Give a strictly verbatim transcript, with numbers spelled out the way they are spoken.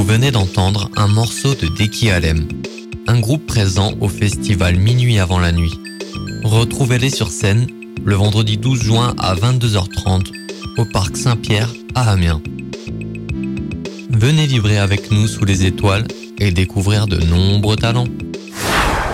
Vous venez d'entendre un morceau de Deki Alem, un groupe présent au festival Minuit avant la nuit. Retrouvez-les sur scène le vendredi douze juin à vingt-deux heures trente au Parc Saint-Pierre à Amiens. Venez vibrer avec nous sous les étoiles et découvrir de nombreux talents.